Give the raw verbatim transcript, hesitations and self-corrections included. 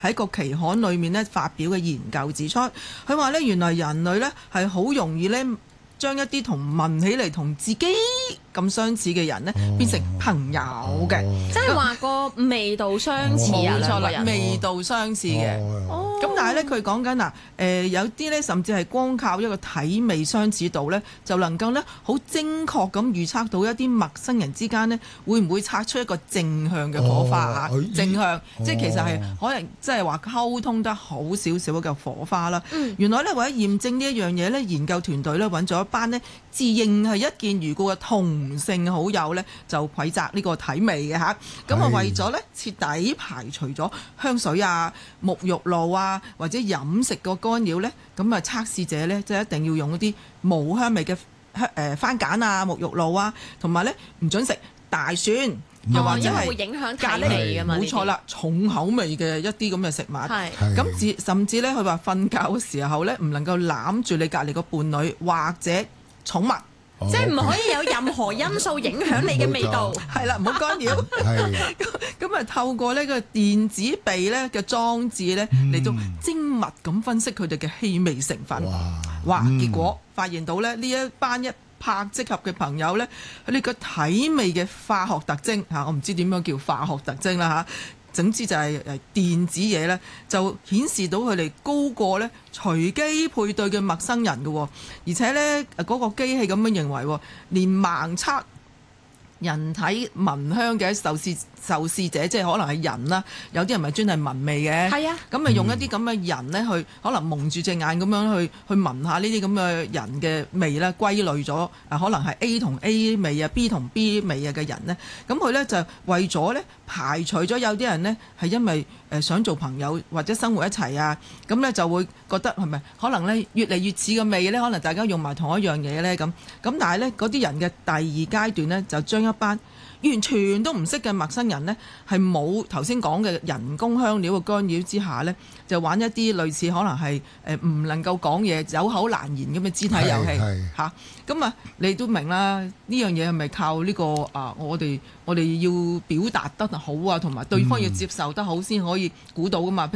喺個期刊裏面咧發表嘅研究指出，佢話咧原來人類咧係好容易咧將一啲同聞起嚟同自己咁相似嘅人咧變成朋友嘅， 即係話個味道相似啊， 冇錯啦， 兩個人味道相似嘅。 哦， 咁但係咧，佢講緊嗱，誒有啲咧，甚至係光靠一個體味相似度咧，就能夠咧好精確咁預測到一啲陌生人之間咧會唔會擦出一個正向嘅火花嚇， 哦正向， 哦、 即係其實係可能即係話溝通得好少少嘅火花啦。 嗯、原來咧為咗驗證呢一樣嘢咧，研究團隊咧揾咗一班呢自認係一見如故嘅同性好友咧，就蒐集呢個體味嘅嚇。咁啊為咗咧徹底排除咗香水啊、沐浴露啊或者飲食個干擾咧，咁啊測試者咧即係一定要用一啲冇香味嘅香誒番梘啊、沐浴露啊，同埋咧唔準食大蒜，又或者係會影響體味㗎嘛。 冇錯啦，重口味嘅一啲咁嘅食物。 係咁至甚至咧，佢話瞓覺嘅時候咧，唔能夠攬住你隔離個伴侶或者寵物。 即係唔可以有任何因素影響你嘅味道， 係啦，唔好干擾。咁啊，透過呢個電子鼻咧嘅裝置咧嚟到精密咁分析佢哋嘅氣味成分。哇！哇！結果發現到咧呢一班一拍即合嘅朋友咧，佢哋個體味嘅化學特徵嚇，我唔知點樣叫化學特徵啦嚇。總之就係誒電子嘢咧，就顯示到佢哋高過咧隨機配對嘅陌生人嘅，而且咧嗰個機器咁樣認為，連盲測人體聞香嘅受試受試者，即係可能係人啦，有啲人咪專係聞味嘅，係啊，咁咪用一啲咁嘅人咧去，可能蒙住隻眼咁樣去去聞下呢啲咁嘅人嘅味啦，歸類咗啊，可能係 A 同 A 味啊 ，B 同 B 味啊嘅人咧，咁佢咧就為咗咧排除咗有啲人咧係因為誒想做朋友或者生活一齊啊，咁咧就會覺得係咪可能咧越嚟越似嘅味咧，可能大家用埋同一樣嘢咧咁，咁但係咧嗰啲人嘅第二階段咧就將一班完全都唔識嘅陌生人呢，係冇頭先講嘅人工香料嘅干擾之下呢，就玩一啲類似可能係誒唔能夠講嘢、有口難言咁嘅肢體遊戲嚇。咁啊，你都明啦，呢樣嘢係咪靠呢個啊？我哋我哋要表達得好啊，同埋對方要接受得好先可以估到噶嘛？